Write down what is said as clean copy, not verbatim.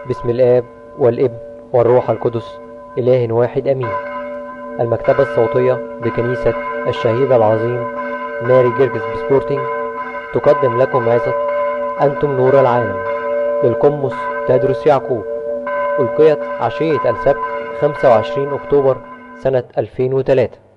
بسم الآب والابن والروح القدس إله واحد أمين. المكتبة الصوتية بكنيسة الشهيد العظيم ماري جرجس بسبورتنج تقدم لكم عظة أنتم نور العالم للقمص تدرس يعقوب، ألقيت عشية السبت 25 أكتوبر سنة 2003.